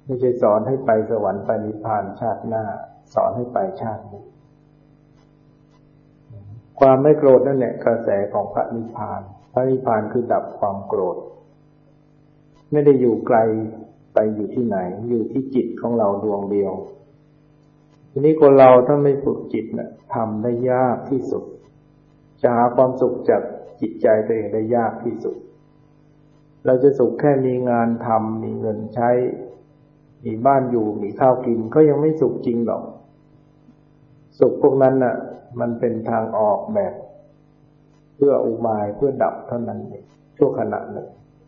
ไม่ใช่สอนให้ไปสวรรค์ไปนิพพานชาติหน้าสอนให้ไปชาตินี้ความไม่โกรธนั่นแหละกระแสของพระนิพพานพระนิพพานคือดับความโกรธไม่ได้อยู่ไกลไปอยู่ที่ไหนอยู่ที่จิตของเราดวงเดียวทีนี้คนเราถ้าไม่ฝึกจิตนะทำได้ยากที่สุดจะหาความสุขจากจิตใจตัวเองได้ยากที่สุดเราจะสุขแค่มีงานทำมีเงินใช้มีบ้านอยู่มีข้าวกินก็ยังไม่สุขจริงหรอกสุขพวกนั้นน่ะมันเป็นทางออกแบบเพื่ออุบายเพื่อดับเท่านั้นเองชั่วขณะหนึ่ง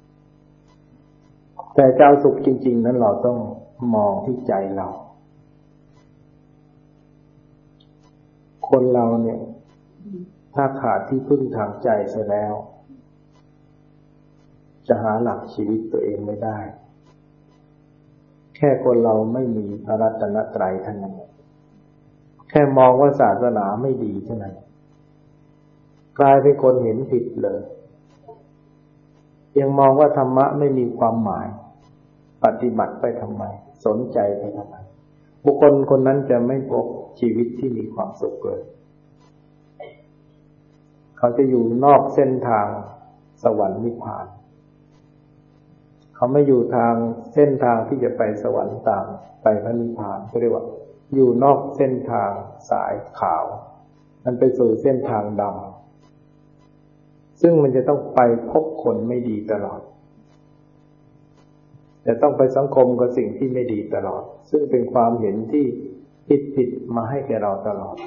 แต่เจ้าสุขจริงๆนั้นเราต้องมองที่ใจเราคนเราเนี่ยถ้าขาดที่พึ่งทางใจเสียแล้วจะหาหลักชีวิตตัวเองไม่ได้แค่คนเราไม่มีพระรัตนตรัยเท่านั้นแค่มองว่าศาสนาไม่ดีเท่านั้นกลายเป็นคนเห็นผิดเลยยังมองว่าธรรมะไม่มีความหมายปฏิบัติไปทำไมสนใจไปทำไมบุคคลคนนั้นจะไม่พบชีวิตที่มีความสุขเลยเขาจะอยู่นอกเส้นทางสวรรค์นิพพานเขาไม่อยู่ทางเส้นทางที่จะไปสวรรค์ตามไปพระนิพพานก็เรียกว่าอยู่นอกเส้นทางสายขาวมันไปสู่เส้นทางดำซึ่งมันจะต้องไปพบคนไม่ดีตลอดจะต้องไปสังคมกับสิ่งที่ไม่ดีตลอดซึ่งเป็นความเห็นที่ผิดมาให้แก่เราตลอด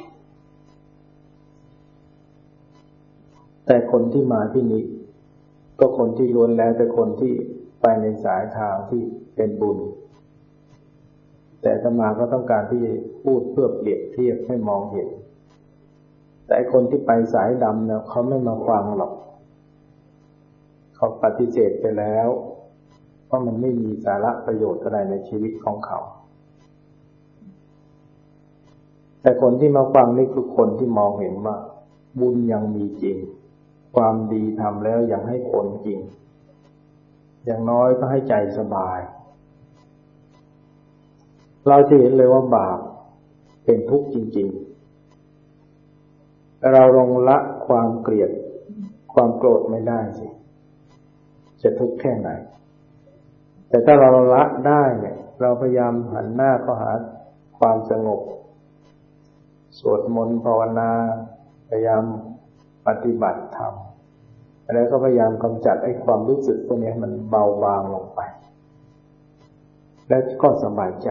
แต่คนที่มาที่นี่ก็คนที่ล้วนแล้วแต่คนที่ไปในสายทางที่เป็นบุญแต่อาตมาก็ต้องการที่จะพูดเพื่อเปรียบเทียบให้มองเห็นแต่คนที่ไปสายดำเนี่ยเขาไม่มาฟังหรอกเขาปฏิเสธไปแล้วเพราะมันไม่มีสาระประโยชน์อะไรในชีวิตของเขาแต่คนที่มาฟังนี่คือคนที่มองเห็นว่าบุญยังมีจริงความดีทำแล้วยังให้ผลจริงอย่างน้อยก็ให้ใจสบายเราจะเห็นเลยว่าบาปเป็นทุกข์จริงๆเราลงละความเกลียดความโกรธไม่ได้สิจะทุกข์แค่ไหนแต่ถ้าเราละได้เนี่ยเราพยายามหันหน้าเข้าหาความสงบสวดมนต์ภาวนาพยายามปฏิบัติธรรมแล้วก็พยายามกำจัดไอ้ความรู้สึกพวกนี้มันเบาบางลงไปแล้วก็สบายใจ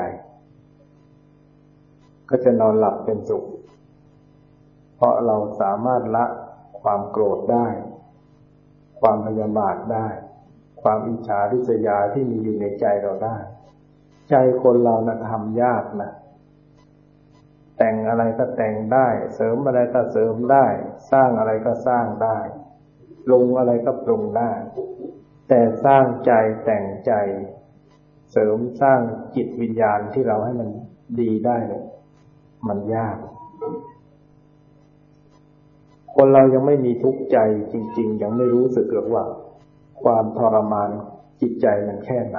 ก็จะนอนหลับเป็นสุขเพราะเราสามารถละความโกรธได้ความพยาบาทได้ความอิจฉาริษยาที่มีอยู่ในใจเราได้ใจคนเรานะทำยากนะแต่งอะไรก็แต่งได้เสริมอะไรก็เสริมได้สร้างอะไรก็สร้างได้ปรุงอะไรก็ปรุงได้แต่สร้างใจแต่งใจเสริมสร้างจิตวิญญาณที่เราให้มันดีได้เนี่ยมันยากคนเรายังไม่มีทุกข์ใจจริงๆยังไม่รู้สึกหรอกว่าความทรมานจิตใจมันแค่ไหน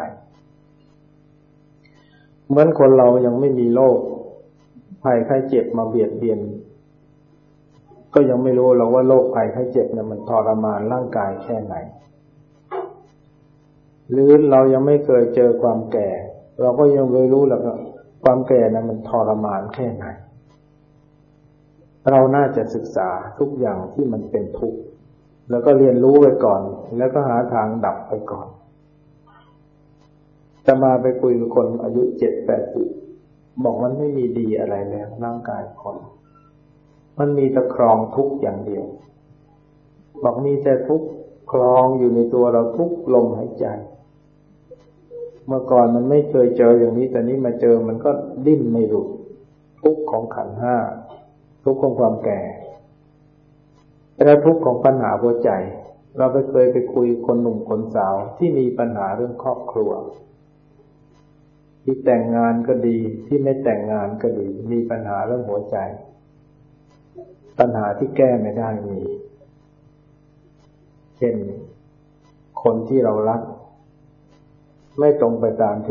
เหมือนคนเรายังไม่มีโรคภัยไข้เจ็บมาเบียดเบียนก็ยังไม่รู้หรอกว่าโรคภัยไข้เจ็บเนี่ยมันทรมานร่างกายแค่ไหนหรือเรายังไม่เคยเจอความแก่เราก็ยังไม่รู้หรอกว่าความแก่นั้นมันทรมานแค่ไหนเราน่าจะศึกษาทุกอย่างที่มันเป็นทุกข์แล้วก็เรียนรู้ไปก่อนแล้วก็หาทางดับไปก่อนจะมาไปคุยกับคนอายุ 7-80 บอกมันไม่มีดีอะไรแล้วร่างกายคนมันมีแต่ครองทุกข์อย่างเดียวบอกมีแต่ทุกข์ครองอยู่ในตัวเราทุกลมหายใจเมื่อก่อนมันไม่เคยเจออย่างนี้แต่นี้มาเจอมันก็ดิ้นไม่หลุดทุกข์ของขันธ์ห้าทุกข์ของความแก่และทุกข์ของปัญหาหัวใจเราเคยไปคุยคนหนุ่มคนสาวที่มีปัญหาเรื่องครอบครัวที่แต่งงานก็ดีที่ไม่แต่งงานก็ดีมีปัญหาเรื่องหัวใจปัญหาที่แก้ไม่ได้มีเช่นคนที่เรารักไม่ตรงไปตาม